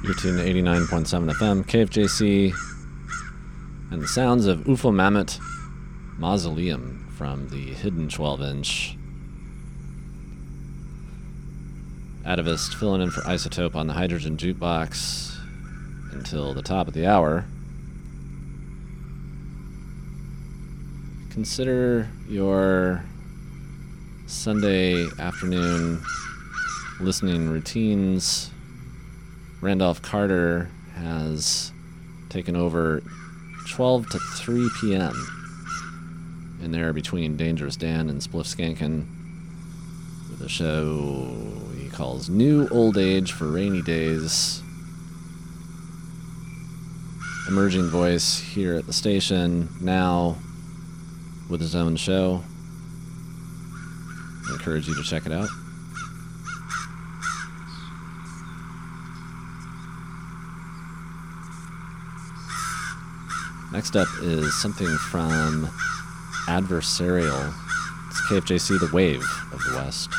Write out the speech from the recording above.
You're tuned to 89.7 FM, KFJC, and the sounds of UFO Mammoth Mausoleum from the hidden 12-inch. Atavist filling in for Isotope on the Hydrogen Jukebox until the top of the hour. Consider your Sunday afternoon listening routines. Randolph Carter has taken over 12 to 3 p.m. in there between Dangerous Dan and Spliff Skankin with a show he calls New Old Age for Rainy Days. Emerging voice here at the station now with his own show. I encourage you to check it out. Next up is something from Adversarial. It's KFJC, The Wave of the West.